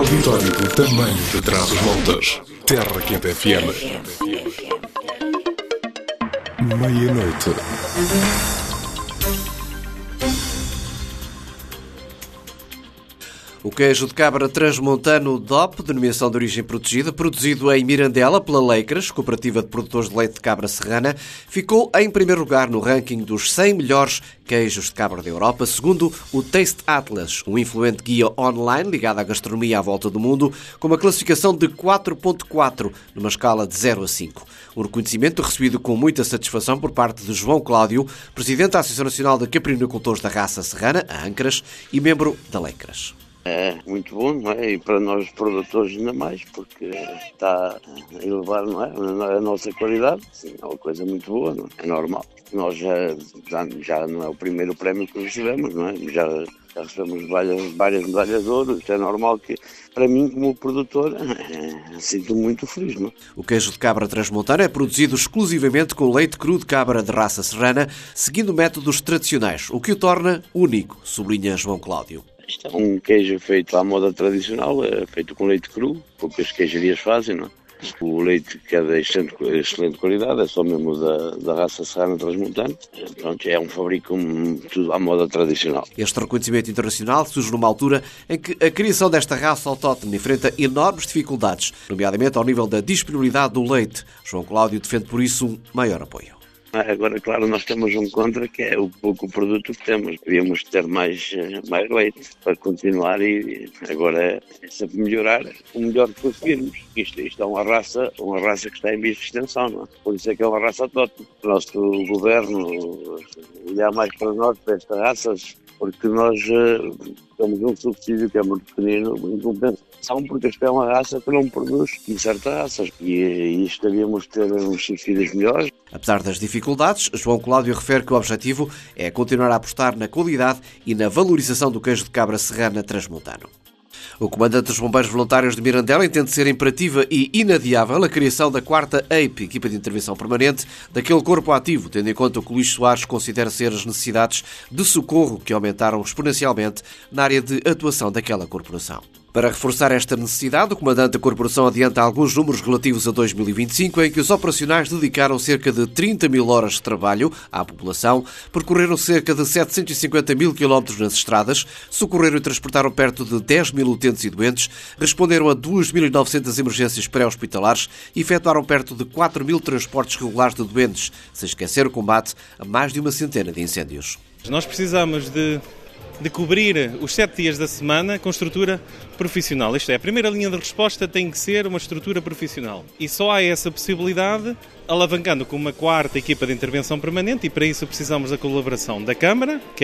auditório do tamanho de Trás-os-Montes. Terra Quente FM. Meia-noite. O queijo de cabra transmontano DOP, denominação de origem protegida, produzido em Mirandela pela Leicras, Cooperativa de Produtores de Leite de Cabra Serrana, ficou em primeiro lugar no ranking dos 100 melhores queijos de cabra da Europa, segundo o Taste Atlas, um influente guia online ligado à gastronomia à volta do mundo, com uma classificação de 4.4, numa escala de 0 a 5. Um reconhecimento recebido com muita satisfação por parte de João Cláudio, presidente da Associação Nacional de Caprinocultores da Raça Serrana, a Ancras, e membro da Leicras. É muito bom, não é? E para nós produtores ainda mais, porque está a elevar, não é? A nossa qualidade. Sim, é uma coisa muito boa, não é? É normal. Nós já não é o primeiro prémio que recebemos, não é? Já recebemos várias medalhas de ouro. Isto é normal que, para mim, como produtor, sinto-me muito feliz, não é? O queijo de cabra transmontano é produzido exclusivamente com leite cru de cabra de raça serrana, seguindo métodos tradicionais, o que o torna único, sublinha João Cláudio. Isto é um queijo feito à moda tradicional, é feito com leite cru, poucas queijarias fazem, não é? O leite que é de excelente qualidade, é só mesmo da raça serrana transmontana. Pronto, é um fabrico tudo à moda tradicional. Este reconhecimento internacional surge numa altura em que a criação desta raça autóctone enfrenta enormes dificuldades, nomeadamente ao nível da disponibilidade do leite. João Cláudio defende por isso um maior apoio. Agora, claro, nós temos um contra que é o pouco produto que temos. Devíamos ter mais leite para continuar e agora é sempre melhorar o melhor que conseguirmos. Isto é uma raça que está em vias de extensão, não é? Por isso é que é uma raça autóctone. O nosso governo olhar mais para nós, para estas raças, porque nós temos um subsídio que é muito pequenino, em compensação, porque esta é uma raça que não produz em certas raças. E isto devíamos ter uns subsídios melhores. Apesar das dificuldades, João Cláudio refere que o objetivo é continuar a apostar na qualidade e na valorização do queijo de cabra serrana transmontano. O comandante dos Bombeiros Voluntários de Mirandela entende ser imperativa e inadiável a criação da 4ª EIP, Equipa de Intervenção Permanente, daquele corpo ativo, tendo em conta o que Luís Soares considera ser as necessidades de socorro que aumentaram exponencialmente na área de atuação daquela corporação. Para reforçar esta necessidade, o comandante da corporação adianta alguns números relativos a 2025, em que os operacionais dedicaram cerca de 30 mil horas de trabalho à população, percorreram cerca de 750 mil quilómetros nas estradas, socorreram e transportaram perto de 10 mil utentes e doentes, responderam a 2.900 emergências pré-hospitalares e efetuaram perto de 4 mil transportes regulares de doentes, sem esquecer o combate a mais de uma centena de incêndios. Nós precisamos de cobrir os 7 dias da semana com estrutura profissional. Isto é, a primeira linha de resposta tem que ser uma estrutura profissional. E só há essa possibilidade alavancando com uma 4ª equipa de intervenção permanente e para isso precisamos da colaboração da Câmara, que